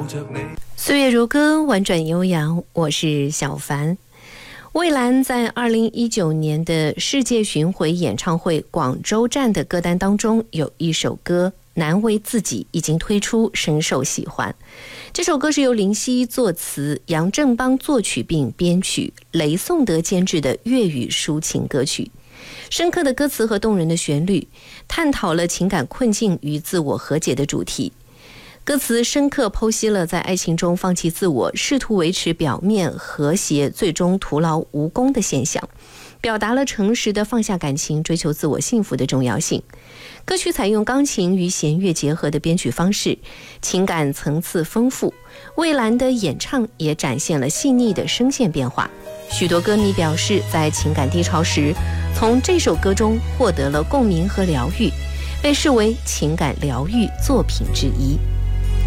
岁月如歌，婉转悠扬，我是小凡。蔚蓝在2019年的世界巡回演唱会广州站的歌单当中，有一首歌《难为自己》已经推出，深受喜欢。这首歌是由林夕作词，杨振邦作曲并编曲，雷颂德监制的粤语抒情歌曲。深刻的歌词和动人的旋律，探讨了情感困境与自我和解的主题。歌词深刻剖析了在爱情中放弃自我，试图维持表面和谐，最终徒劳无功的现象，表达了诚实的放下感情，追求自我幸福的重要性。歌曲采用钢琴与弦乐结合的编曲方式，情感层次丰富。蔚蓝的演唱也展现了细腻的声线变化。许多歌迷表示，在情感低潮时，从这首歌中获得了共鸣和疗愈，被视为情感疗愈作品之一。